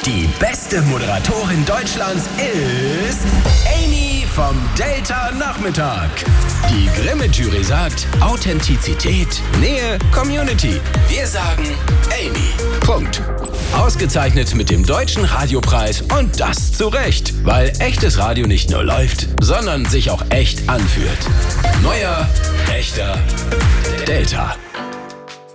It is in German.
Die beste Moderatorin Deutschlands ist Amy vom Delta Nachmittag. Die Grimme-Jury sagt Authentizität, Nähe, Community. Wir sagen Amy. Punkt. Ausgezeichnet mit dem Deutschen Radiopreis und das zu Recht, weil echtes Radio nicht nur läuft, sondern sich auch echt anfühlt. Neuer, echter Delta.